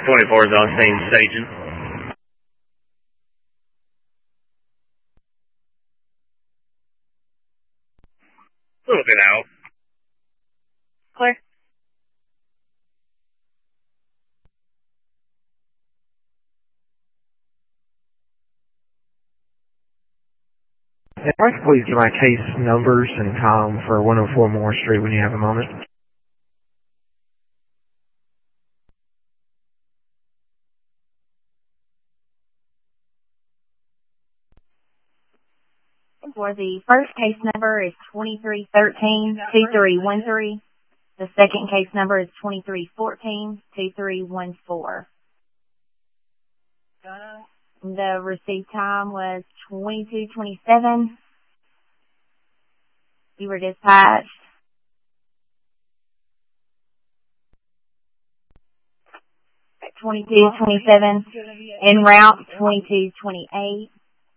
24 is on scene staging. A little bit out. Clear. If I could please get my case numbers and time for 104 Moore Street when you have a moment. For the first case number is 2313-2313. The second case number is 2314-2314. The received time was 22:27. You were dispatched at 22:27. En route 22:28.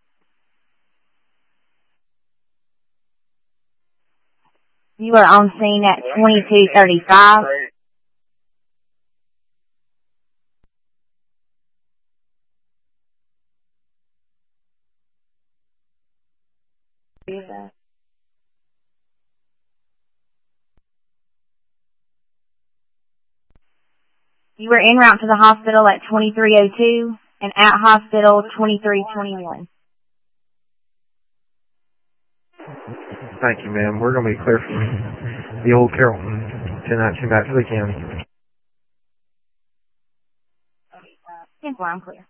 You are on scene at 22:35. You were en route to the hospital at 23:02 and at hospital 23:21. Thank you, ma'am. We're going to be clear from the old Carrollton 1019 back to the county. 10-4, I'm clear.